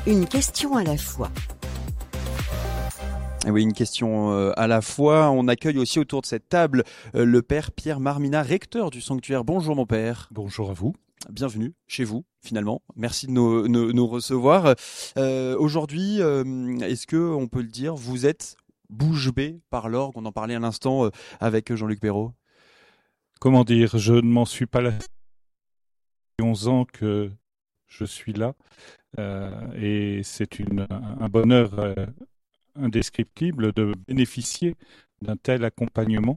Une question à la fois. Et oui, une question à la fois. On accueille aussi autour de cette table le père Pierre Marmina, recteur du sanctuaire. Bonjour mon père. Bonjour à vous. Bienvenue chez vous, finalement. Merci de nous recevoir. Aujourd'hui, est-ce que on peut le dire, vous êtes bouche bée par l'orgue? On en parlait à l'instant avec Jean-Luc Perrault. Comment dire, je ne m'en suis pas lassé. 11 ans que je suis là et c'est un bonheur indescriptible de bénéficier d'un tel accompagnement.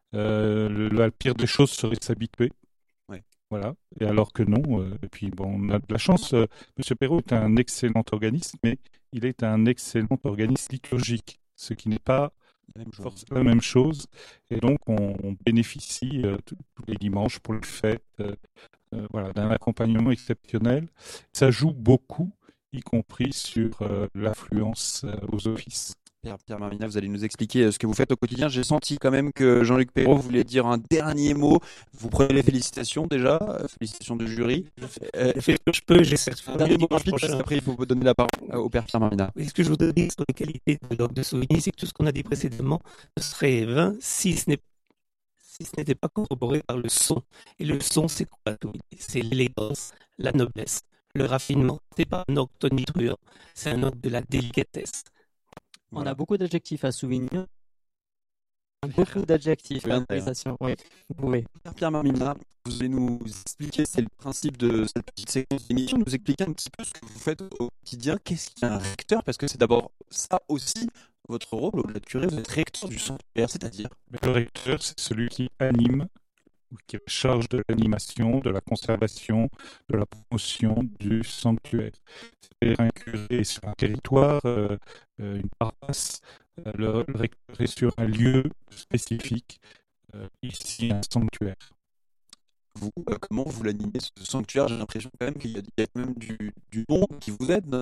La pire des choses serait de s'habituer. Ouais. Voilà. Et alors que non. Et puis bon, on a de la chance. Monsieur Perrault est un excellent organiste, mais il est un excellent organiste liturgique, ce qui n'est pas la même chose. Et donc on bénéficie tous les dimanches pour les fêtes. Voilà, d'un accompagnement exceptionnel. Ça joue beaucoup, y compris sur l'affluence aux offices. Pierre Marmina, vous allez nous expliquer ce que vous faites au quotidien. J'ai senti quand même que Jean-Luc Perrault voulait dire un dernier mot. Vous prenez les félicitations déjà, félicitations du jury. Je fais ce que je peux, j'essaie de faire Un dernier mot rapide, parce qu'après il faut donner la parole au père Pierre Marmina. Oui, ce que je voudrais dire sur les qualités de l'orgue de Sauvigny, c'est que tout ce qu'on a dit précédemment serait vain si ce n'était pas corroboré par le son. Et le son, c'est quoi? C'est l'élégance, la noblesse, le raffinement. C'est pas un orgue tonitruant, c'est un orgue de la délicatesse. Voilà. On a beaucoup d'adjectifs à souligner. Beaucoup d'adjectifs à l'appréciation. Oui. Oui. Pierre Marmina, vous allez nous expliquer, c'est le principe de cette petite séquence d'émission, nous expliquer un petit peu ce que vous faites au quotidien. Qu'est-ce qu'un recteur? Parce que c'est d'abord ça aussi, votre rôle, au-delà de curé, vous êtes recteur du sanctuaire, c'est-à-dire? Le recteur, c'est celui qui anime, qui charge de l'animation, de la conservation, de la promotion du sanctuaire. C'est un curé sur un territoire, une paroisse. Le recteur est sur un lieu spécifique, ici un sanctuaire. Vous, comment vous l'animez ce sanctuaire? J'ai l'impression quand même qu'il y a même du monde qui vous aide.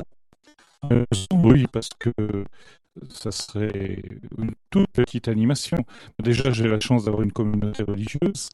Oui, parce que ça serait une toute petite animation. Déjà, j'ai la chance d'avoir une communauté religieuse.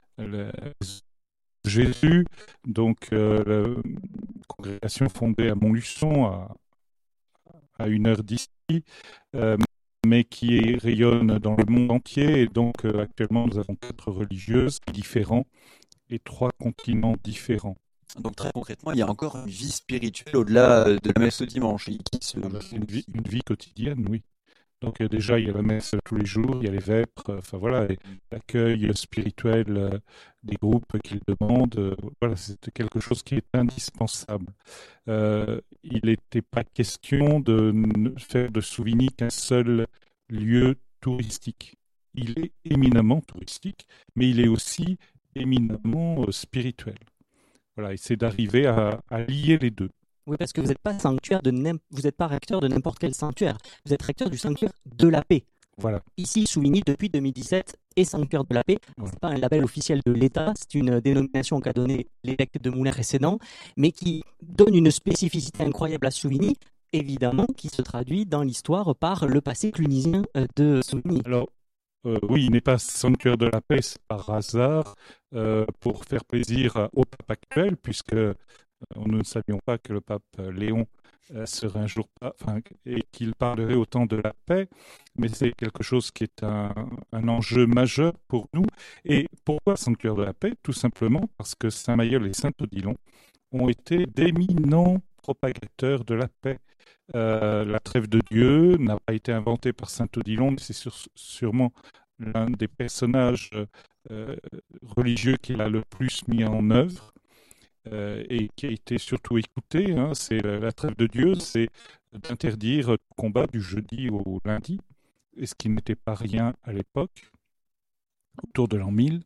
Jésus, donc la congrégation fondée à Montluçon, à 1 heure d'ici, mais qui rayonne dans le monde entier. Et donc actuellement, nous avons 4 religieuses différentes et 3 continents différents. Donc très concrètement, il y a encore une vie spirituelle au-delà de la messe le dimanche. Une vie quotidienne, oui. Donc déjà, il y a la messe tous les jours, il y a les vêpres, enfin voilà, l'accueil spirituel des groupes qu'ils demandent, voilà, c'est quelque chose qui est indispensable. Il n'était pas question de faire de Souvigny qu'un seul lieu touristique. Il est éminemment touristique, mais il est aussi éminemment spirituel. Voilà, et c'est d'arriver à lier les deux. Oui, parce que vous n'êtes pas vous n'êtes pas recteur de n'importe quel sanctuaire. Vous êtes recteur du sanctuaire de la paix. Voilà. Ici, Souvigny, depuis 2017, est sanctuaire de la paix. Voilà. Ce n'est pas un label officiel de l'État, c'est une dénomination qu'a donnée l'évêque de Moulins précédent, mais qui donne une spécificité incroyable à Souvigny, évidemment, qui se traduit dans l'histoire par le passé clunisien de Souvigny. Alors, oui, il n'est pas sanctuaire de la paix, c'est par hasard, pour faire plaisir au pape actuel, puisque nous ne savions pas que le pape Léon serait un jour et qu'il parlerait autant de la paix, mais c'est quelque chose qui est un enjeu majeur pour nous. Et pourquoi sanctuaire de la paix? Tout simplement parce que Saint-Mayol et Saint-Odilon ont été d'éminents propagateurs de la paix. La trêve de Dieu n'a pas été inventée par Saint-Odilon, mais c'est sûrement l'un des personnages religieux qu'il a le plus mis en œuvre. Et qui a été surtout écouté, hein, c'est la trêve de Dieu, c'est d'interdire le combat du jeudi au lundi, et ce qui n'était pas rien à l'époque, autour de l'an 1000.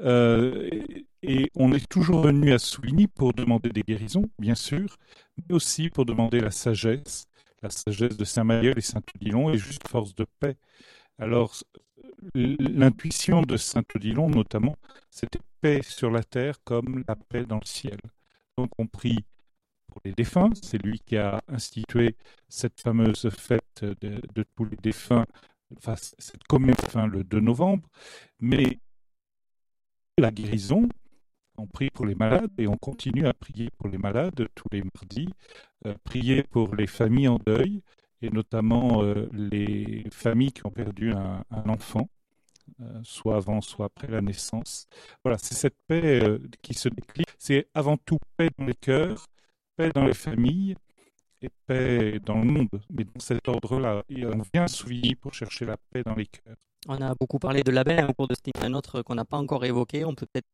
Et on est toujours venu à Souvigny pour demander des guérisons, bien sûr, mais aussi pour demander la sagesse de Saint-Mayol et Saint-Odilon, et juste force de paix. Alors, l'intuition de Saint-Odilon, notamment, c'était paix sur la terre comme la paix dans le ciel. Donc, on prie pour les défunts. C'est lui qui a institué cette fameuse fête de tous les défunts, enfin, cette commune fin le 2 novembre. Mais la guérison, On prie pour les malades et on continue à prier pour les malades tous les mardis, prier pour les familles en deuil et notamment les familles qui ont perdu un enfant, soit avant, soit après la naissance. Voilà, c'est cette paix qui se décline. C'est avant tout paix dans les cœurs, paix dans les familles et paix dans le monde. Mais dans cet ordre-là, on vient à Souvigny pour chercher la paix dans les cœurs. On a beaucoup parlé de label au cours de ce un autre qu'on n'a pas encore évoqué. On peut peut-être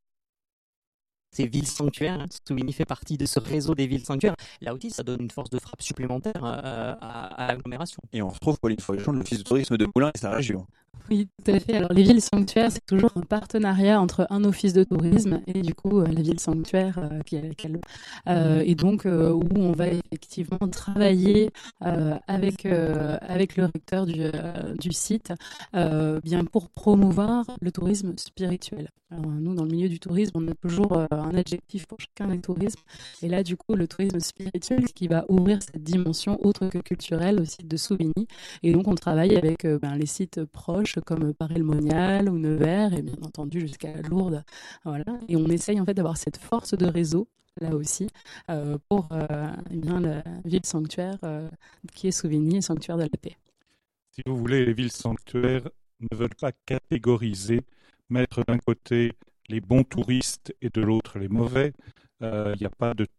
ces villes sanctuaires. Souvigny fait partie de ce réseau des villes sanctuaires. Là aussi, ça donne une force de frappe supplémentaire à l'agglomération. Et on retrouve Pauline Forichon de l'Office de tourisme de Moulins et sa région. Oui, tout à fait. Alors, les villes sanctuaires, c'est toujours un partenariat entre un office de tourisme et du coup la ville sanctuaire qui est avec elle. Et donc, où on va effectivement travailler avec le recteur du site bien pour promouvoir le tourisme spirituel. Alors, nous, dans le milieu du tourisme, on a toujours un adjectif pour chacun des tourismes. Et là, du coup, le tourisme spirituel, qui va ouvrir cette dimension autre que culturelle au site de Souvigny. Et donc, on travaille avec les sites proches comme Paray-le-Monial ou Nevers et bien entendu jusqu'à Lourdes. Voilà. Et on essaye en fait d'avoir cette force de réseau là aussi pour la ville sanctuaire qui est Souvigny et sanctuaire de la paix. Si vous voulez, les villes sanctuaires ne veulent pas catégoriser, mettre d'un côté les bons touristes et de l'autre les mauvais. Il n'y a pas de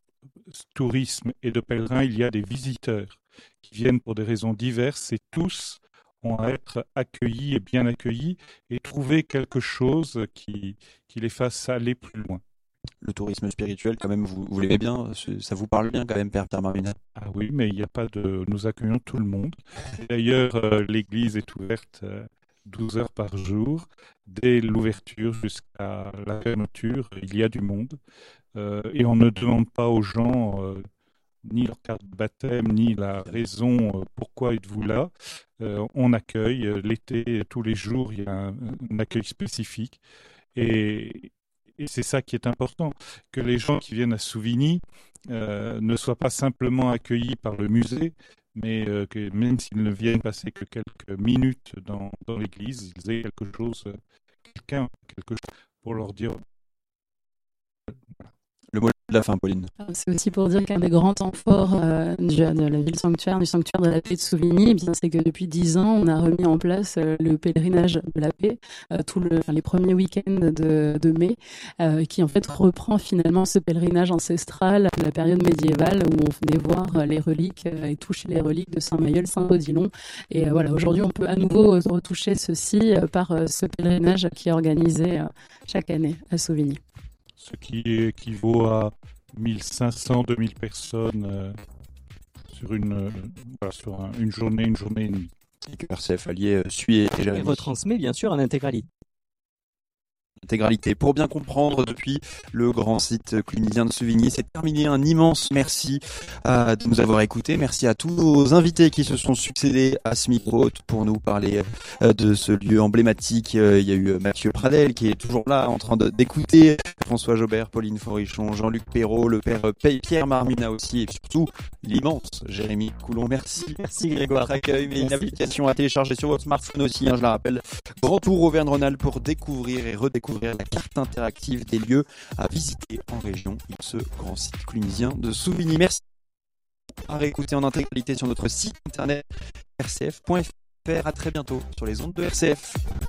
tourisme et de pèlerins, il y a des visiteurs qui viennent pour des raisons diverses et tous ont à être accueillis et bien accueillis et trouver quelque chose qui les fasse aller plus loin. Le tourisme spirituel, quand même, vous l'aimez bien, ça vous parle bien quand même, Père Marminat? Ah oui, mais il n'y a pas de... Nous accueillons tout le monde. D'ailleurs, l'église est ouverte 12 heures par jour. Dès l'ouverture jusqu'à la fermeture, il y a du monde. Et on ne demande pas aux gens ni leur carte de baptême, ni la raison pourquoi êtes-vous là. On accueille. L'été, tous les jours, il y a un accueil spécifique. Et c'est ça qui est important, que les gens qui viennent à Souvigny ne soient pas simplement accueillis par le musée, mais que même s'ils ne viennent passer que quelques minutes dans l'église, ils aient quelque chose pour leur dire. Le mot de la fin, Pauline. C'est aussi pour dire qu'un des grands temps forts de la ville sanctuaire, du sanctuaire de la paix de Souvigny, c'est que depuis 10 ans, on a remis en place le pèlerinage de la paix, les premiers week-ends de mai, qui en fait reprend finalement ce pèlerinage ancestral de la période médiévale où on venait voir les reliques et toucher les reliques de Saint-Mailleul, Saint-Odilon. Et voilà, aujourd'hui, on peut à nouveau retoucher ceci par ce pèlerinage qui est organisé chaque année à Souvigny. Ce qui équivaut à 1500-2000 personnes sur une journée et demie. Et que RCF Allier suit et Et retransmet bien sûr en intégralité. Pour bien comprendre depuis le grand site clunysien de Souvigny. C'est terminé. Un immense merci de nous avoir écoutés. Merci à tous nos invités qui se sont succédés à ce micro pour nous parler de ce lieu emblématique. Il y a eu Mathieu Pradel qui est toujours là en train d'écouter, François Jobert, Pauline Forichon, Jean-Luc Perrault, le père Pierre Marminat aussi, et surtout l'immense Jérémy Coulon. Merci Grégoire. Votre accueil, mais une application à télécharger sur votre smartphone aussi, je la rappelle. Grand Tour Auvergne-Rhône-Alpes pour découvrir et redécouvrir la carte interactive des lieux à visiter en région de ce grand site clunysien de Souvigny. Merci à réécouter en intégralité sur notre site internet rcf.fr. À très bientôt sur les ondes de RCF.